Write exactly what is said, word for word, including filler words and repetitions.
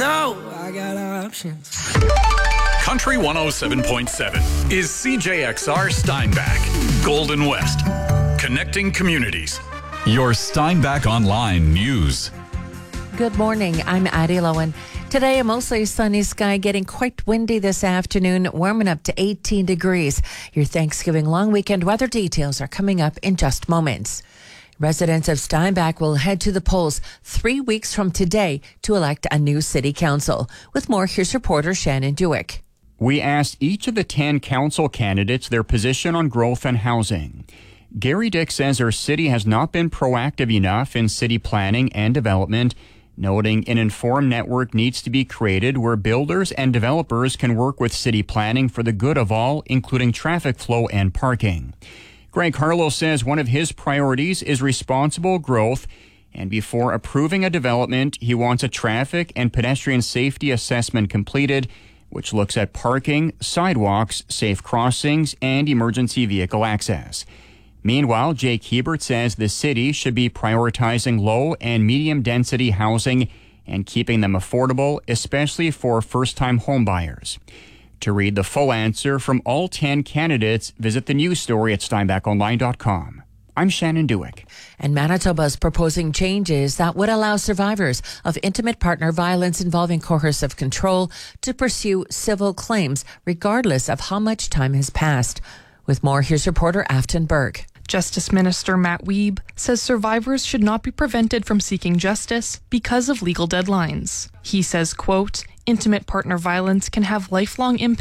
know I got options. Country one oh seven point seven is C J X R Steinbach, Golden West, connecting communities. Your Steinbach Online News. Good morning. I'm Addie Lowen. Today, a mostly sunny sky, getting quite windy this afternoon, warming up to eighteen degrees. Your Thanksgiving long weekend weather details are coming up in just moments. Residents of Steinbach will head to the polls three weeks from today to elect a new city council. With more, here's reporter Shannon Dewick. We asked each of the ten council candidates their position on growth and housing. Gary Dick says our city has not been proactive enough in city planning and development, noting an informed network needs to be created where builders and developers can work with city planning for the good of all, including traffic flow and parking. Greg Harlow says one of his priorities is responsible growth, and before approving a development, he wants a traffic and pedestrian safety assessment completed, which looks at parking, sidewalks, safe crossings, and emergency vehicle access. Meanwhile, Jake Hebert says the city should be prioritizing low and medium density housing and keeping them affordable, especially for first-time homebuyers. To read the full answer from all ten candidates, visit the news story at steinbach online dot com. I'm Shannon Dewick. And Manitoba is proposing changes that would allow survivors of intimate partner violence involving coercive control to pursue civil claims regardless of how much time has passed. With more, here's reporter Afton Berg. Justice Minister Matt Wiebe says survivors should not be prevented from seeking justice because of legal deadlines. He says, quote, intimate partner violence can have lifelong impact